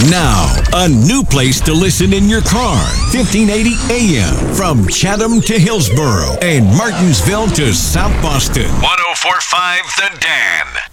Now, a new place to listen in your car. 1580 AM. From Chatham to Hillsborough and Martinsville to South Boston. 104.5 The Dan.